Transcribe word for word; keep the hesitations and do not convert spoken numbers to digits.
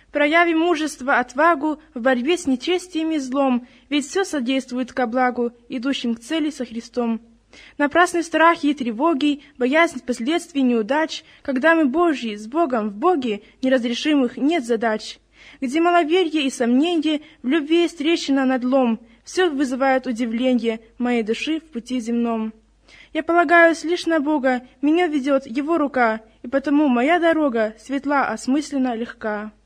Проявим мужество, отвагу в борьбе с нечестием и злом, ведь все содействует ко благу, идущим к цели со Христом. Напрасны страхи и тревоги, боязнь последствий неудач, когда мы Божьи, с Богом, в Боге, неразрешимых нет задач. Где маловерие и сомнение, в любви есть трещина надлом, все вызывает удивление моей души в пути земном. Я полагаюсь лишь на Бога, меня ведет Его рука, и потому моя дорога светла, осмысленно, легка.